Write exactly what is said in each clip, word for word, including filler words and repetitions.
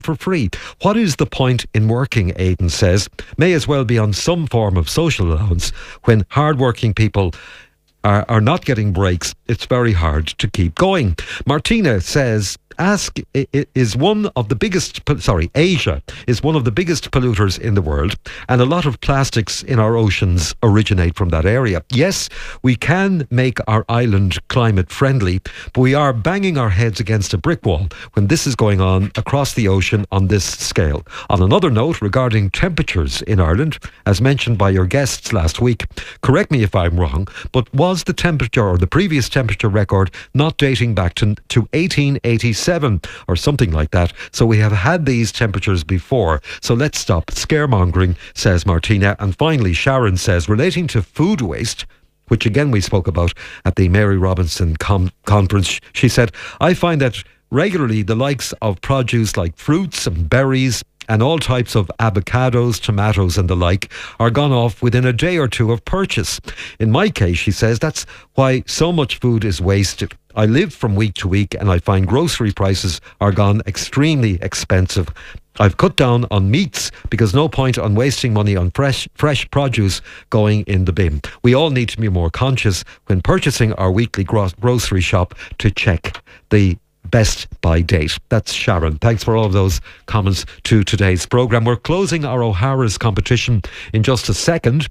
for free. What is the point in working, Aidan says. May as well be on some form of social allowance when hard-working people are, are not getting breaks. It's very hard to keep going. Martina says, Ask is one of the biggest, sorry, Asia is one of the biggest polluters in the world, and a lot of plastics in our oceans originate from that area. Yes, we can make our island climate friendly, but we are banging our heads against a brick wall when this is going on across the ocean on this scale. On another note, regarding temperatures in Ireland, as mentioned by your guests last week, correct me if I'm wrong, but was the temperature or the previous temperature record not dating back to, to eighteen eighty-seven or something like that? So we have had these temperatures before. So let's stop scaremongering, says Martina. And finally, Sharon says, relating to food waste, which again we spoke about at the Mary Robinson com- conference, she said, I find that regularly the likes of produce like fruits and berries and all types of avocados, tomatoes and the like are gone off within a day or two of purchase. In my case, she says, that's why so much food is wasted. I live from week to week and I find grocery prices are gone extremely expensive. I've cut down on meats because no point on wasting money on fresh fresh produce going in the bin. We all need to be more conscious when purchasing our weekly gro- grocery shop to check the best by date. That's Sharon. Thanks for all of those comments to today's programme. We're closing our O'Hara's competition in just a second,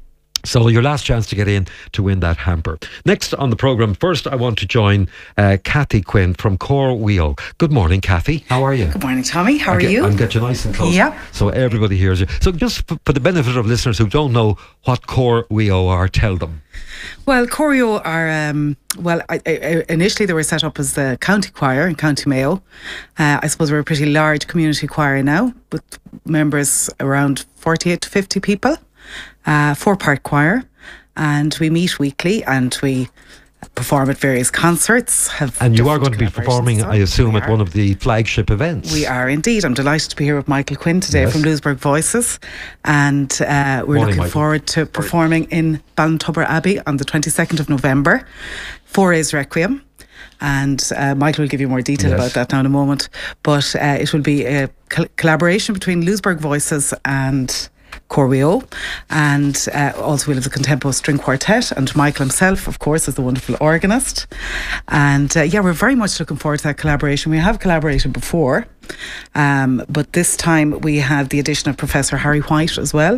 so your last chance to get in to win that hamper. Next on the programme, first I want to join uh, Kathy Quinn from Cor Weo. Good morning, Kathy. How are you? Good morning, Tommy. How I'll are get, you? I'll get you nice and close, yep. so everybody hears you. So just f- for the benefit of listeners who don't know what Cor Weo are, tell them. Well, Cor Weo are, um, well, I, I, initially they were set up as the county choir in County Mayo. Uh, I suppose we're a pretty large community choir now, with members around forty-eight to fifty people. Uh, four-part choir, and we meet weekly and we perform at various concerts. Have and you are going to be performing, I assume, at one of the flagship events. We are indeed. I'm delighted to be here with Michael Quinn today, yes, from Louisburgh Voices, and uh, we're Morning, looking Michael. forward to performing in Ballintubber Abbey on the twenty-second of November. Fouray's Requiem. And uh, Michael will give you more detail yes. about that now in a moment. But uh, it will be a col- collaboration between Louisburgh Voices and Cor Weo, and uh, also we'll have the Contempo String Quartet, and Michael himself, of course, is the wonderful organist. And uh, yeah, we're very much looking forward to that collaboration. We have collaborated before, um, but this time we have the addition of Professor Harry White as well,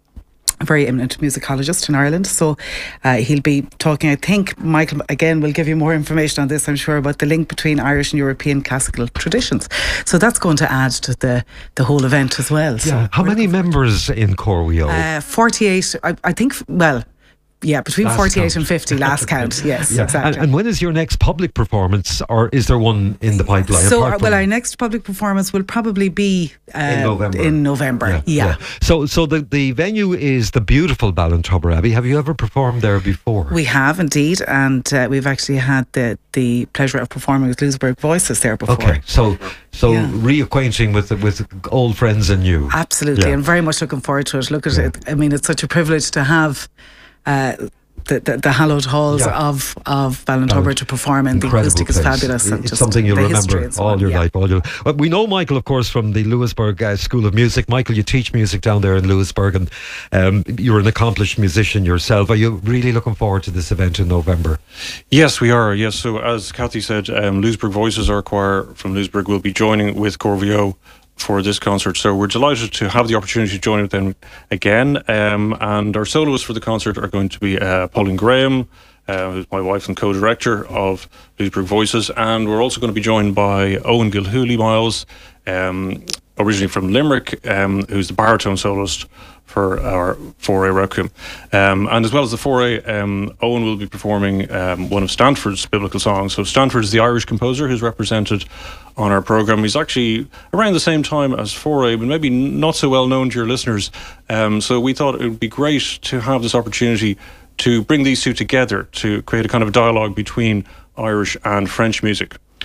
a very eminent musicologist in Ireland. So uh, he'll be talking, I think, Michael, again, will give you more information on this, I'm sure, about the link between Irish and European classical traditions. So that's going to add to the, the whole event as well. Yeah. So How many members in Cor Weo? Uh, forty-eight, I, I think, well... Yeah, between last forty-eight count. and fifty, last count, yes, yeah. exactly. And, and when is your next public performance, or is there one in the pipeline? So, uh, well, our next public performance will probably be uh, in November. In November, yeah. yeah. yeah. So, so the, the venue is the beautiful Ballintubber Abbey. Have you ever performed there before? We have indeed, and uh, we've actually had the, the pleasure of performing with Louisburgh Voices there before. Okay, so so yeah. reacquainting with with old friends and new. Absolutely, yeah. and very much looking forward to it. Look at yeah. it. I mean, it's such a privilege to have Uh, The, the, the hallowed halls yeah. of, of Ballintubber to perform in. The acoustic place. is fabulous. It's and just something you'll remember so all on. your yeah. life. All your well, we know Michael, of course, from the Louisburgh uh, School of Music. Michael, you teach music down there in Louisburgh, and um, you're an accomplished musician yourself. Are you really looking forward to this event in November? Yes, we are. Yes, so as Kathy said, um, Louisburgh Voices, our choir from Louisburgh, will be joining with Cor Weo for this concert, so we're delighted to have the opportunity to join with them again. Um, and our soloists for the concert are going to be uh, Pauline Graham, uh, who's my wife and co-director of Louisburgh Voices, and we're also going to be joined by Owen Gilhooly Miles, um, originally from Limerick, um, who's the baritone soloist for our Foray Requiem. Um, and as well as the Foray, um, Owen will be performing um, one of Stanford's biblical songs. So Stanford is the Irish composer who's represented on our programme. He's actually around the same time as Foray, but maybe not so well known to your listeners. Um, so we thought it would be great to have this opportunity to bring these two together to create a kind of dialogue between Irish and French music.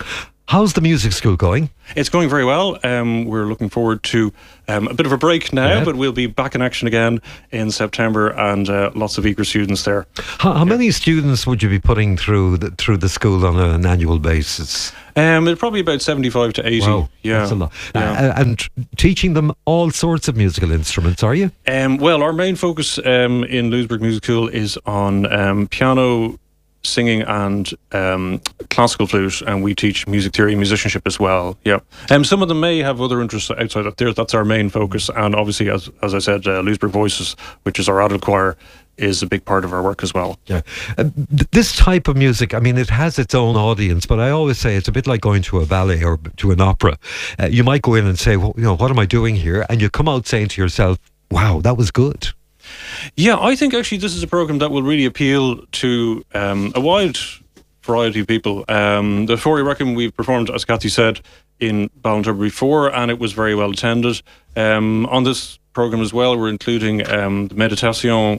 How's the music school going? It's going very well. Um, we're looking forward to um, a bit of a break now, yeah. but we'll be back in action again in September, and uh, lots of eager students there. How, how many students would you be putting through the, through the school on an annual basis? Um, it's probably about seventy-five to eighty. Wow, yeah, that's a lot. Yeah. Uh, and teaching them all sorts of musical instruments, are you? Um, well, our main focus um, in Louisburgh Music School is on um, piano, singing and um, classical flute, and we teach music theory and musicianship as well. Yeah, um, some of them may have other interests outside that. There, that's our main focus, and obviously, as as I said, uh, Louisburgh Voices, which is our adult choir, is a big part of our work as well. Yeah, uh, th- this type of music, I mean, it has its own audience, but I always say it's a bit like going to a ballet or to an opera. Uh, you might go in and say, well, you know, what am I doing here? And you come out saying to yourself, wow, that was good. Yeah, I think actually this is a program that will really appeal to um, a wide variety of people. Um, the Forey Requiem we've performed, as Kathy said, in Ballintubber before, and it was very well attended. Um, on this program as well, we're including um, the Meditation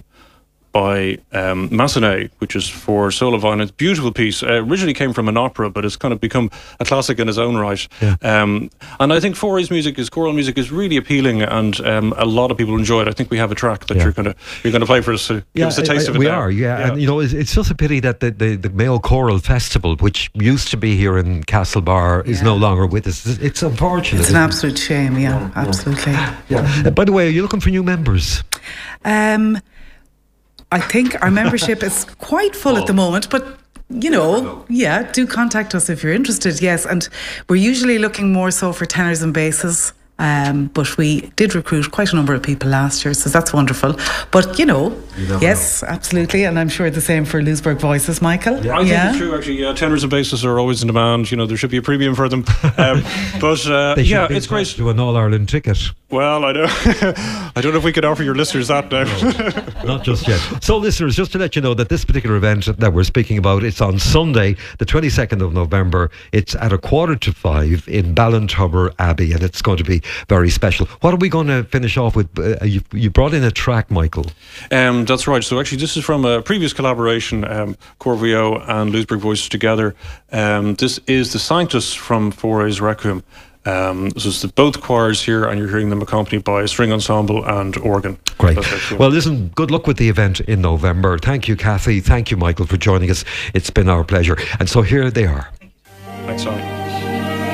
by um, Massenet, which is for solo violin. It's a beautiful piece. Uh, originally came from an opera, but it's kind of become a classic in its own right. Yeah. Um, and I think Forey's music, his choral music, is really appealing, and um, a lot of people enjoy it. I think we have a track that yeah. you're going to you're going to play for us to yeah, give us a taste I, I, of it. We now. are, yeah. yeah. And you know, it's, it's just a pity that the, the, the Mayo Choral Festival, which used to be here in Castlebar, is yeah. no longer with us. It's, it's unfortunate. It's an absolute shame. Yeah, yeah. absolutely. Yeah. Uh, by the way, are you looking for new members? Um. I think our membership is quite full oh. at the moment, but you know, yeah, do contact us if you're interested. Yes, and we're usually looking more so for tenors and basses. Um, but we did recruit quite a number of people last year, so that's wonderful. But you know, you yes, know. absolutely, and I'm sure the same for Louisburgh Voices, Michael. Yeah, I think yeah. it's true. Actually, yeah, tenors and basses are always in demand. You know, there should be a premium for them. Um, but uh, they should yeah, be it's great to an All Ireland ticket. Well, I don't, I don't know if we could offer your listeners that now. No, not just yet. So, listeners, just to let you know that this particular event that we're speaking about, it's on Sunday, the twenty-second of November. It's at a quarter to five in Ballintubber Abbey, and it's going to be very special. What are we going to finish off with? Uh, you, you brought in a track, Michael. Um, that's right. So, actually, this is from a previous collaboration, um, Corvio and Louisburgh Voices together. Um, this is the Sanctus from Forey's Requiem. Um, this is the, both choirs here, and you're hearing them accompanied by a string ensemble and organ. Great. Well, listen, good luck with the event in November. Thank you, Kathy. Thank you, Michael, for joining us. It's been our pleasure. And so here they are. Thanks, Sonny.